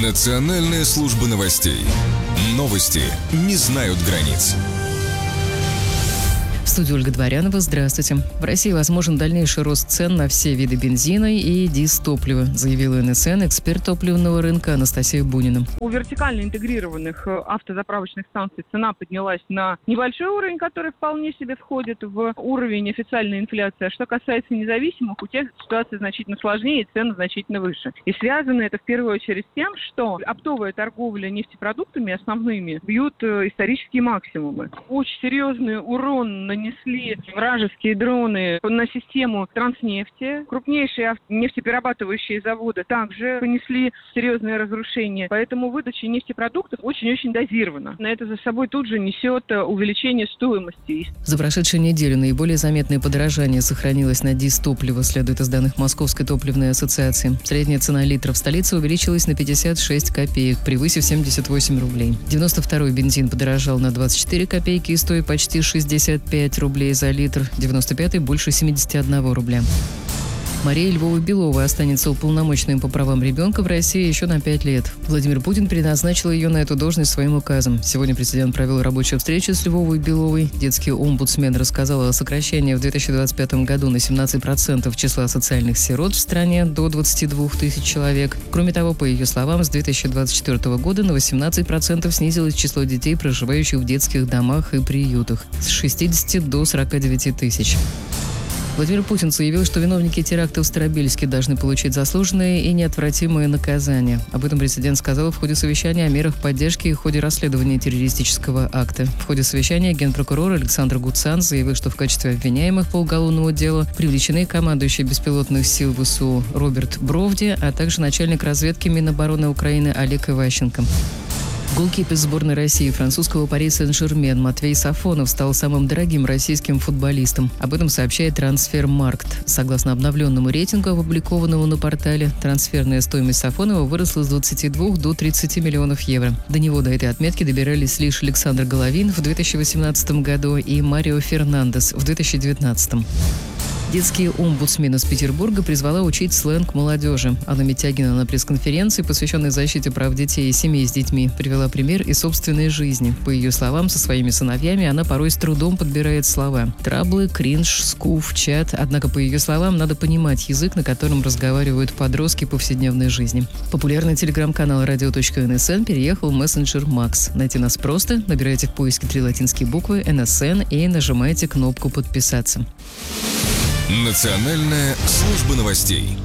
Национальная служба новостей. Новости не знают границ. В студии Ольга Дворянова. Здравствуйте. В России возможен дальнейший рост цен на все виды бензина и дизтоплива, заявила НСН эксперт топливного рынка Анастасия Бунина. У вертикально интегрированных автозаправочных станций цена поднялась на небольшой уровень, который вполне себе входит в уровень официальной инфляции. А что касается независимых, у тех ситуация значительно сложнее и цены значительно выше. И связано это в первую очередь с тем, что оптовая торговля нефтепродуктами основными бьют исторические максимумы. Очень серьезный урон нанесли вражеские дроны на систему Транснефти. Крупнейшие нефтеперерабатывающие заводы также понесли серьезные разрушения. Поэтому выдача нефтепродуктов очень-очень дозирована. Это за собой тут же несет увеличение стоимости. За прошедшую неделю наиболее заметное подорожание сохранилось на дизтопливо, следует из данных Московской топливной ассоциации. Средняя цена литра в столице увеличилась на 56 копеек, превысив 78 рублей. 92-й бензин подорожал на 24 копейки и стоит почти 65 рублей за литр, 95-й больше 71 рубля. Мария Львова-Белова останется уполномоченной по правам ребенка в России еще на 5 лет. Владимир Путин предназначил ее на эту должность своим указом. Сегодня президент провел рабочую встречу с Львовой-Беловой. Детский омбудсмен рассказал о сокращении в 2025 году на 17% числа социальных сирот в стране до 22 тысяч человек. Кроме того, по ее словам, с 2024 года на 18% снизилось число детей, проживающих в детских домах и приютах, с 60 до 49 тысяч. Владимир Путин заявил, что виновники теракта в Старобельске должны получить заслуженное и неотвратимое наказание. Об этом президент сказал в ходе совещания о мерах поддержки и в ходе расследования террористического акта. В ходе совещания генпрокурор Александр Гуцан заявил, что в качестве обвиняемых по уголовному делу привлечены командующий беспилотных сил ВСУ Роберт Бровди, а также начальник разведки Минобороны Украины Олег Иващенко. Голкипер сборной России французского Пари Сен-Жермен Матвей Сафонов стал самым дорогим российским футболистом. Об этом сообщает Трансфермаркт. Согласно обновленному рейтингу, опубликованному на портале, трансферная стоимость Сафонова выросла с 22 до 30 миллионов евро. До него, до этой отметки, добирались лишь Александр Головин в 2018 году и Марио Фернандес в 2019. Детский омбудсмен из Петербурга призвала учить сленг молодежи. Анна Митягина на пресс-конференции, посвященной защите прав детей и семей с детьми, привела пример из собственной жизни. По ее словам, со своими сыновьями она порой с трудом подбирает слова. Траблы, кринж, скуф, чат. Однако, по ее словам, надо понимать язык, на котором разговаривают подростки в повседневной жизни. Популярный телеграм-канал radio.nsn переехал в мессенджер Макс. Найти нас просто. Набирайте в поиске 3 латинские буквы NSN и нажимайте кнопку «Подписаться». Национальная служба новостей.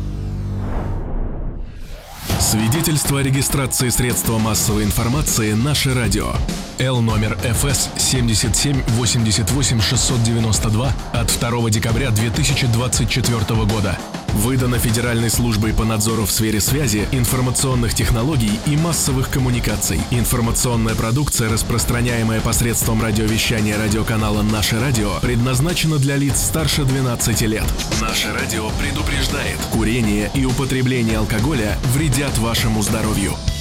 Свидетельство о регистрации средства массовой информации «Наше радио». Л номер ФС 77 88 692 от 2 декабря 2024 года. Выдано Федеральной службой по надзору в сфере связи, информационных технологий и массовых коммуникаций. Информационная продукция, распространяемая посредством радиовещания радиоканала «Наше радио», предназначена для лиц старше 12 лет. «Наше радио» предупреждает: курение и употребление алкоголя вредят вашему здоровью.